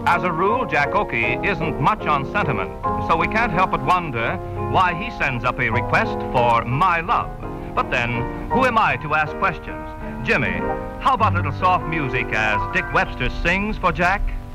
As a rule, Jack Oakey isn't much on sentiment, so we can't help but wonder why he sends up a request for My Love. But then, who am I to ask questions? Jimmy, how about a little soft music as Dick Webster sings for Jack?